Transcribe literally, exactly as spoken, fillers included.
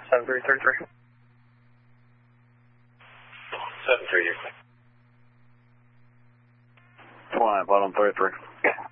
seven three three three. seven three, you're clear. Flying, bottom thirty-three.